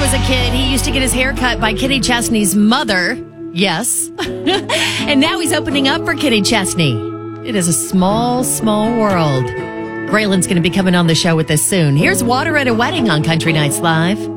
was a kid, he used to get his hair cut by Kenny Chesney's mother. Yes. And now he's opening up for Kenny Chesney. It is a small, small world. Braylon's going to be coming on the show with us soon. Here's Water at a Wedding on Country Nights Live.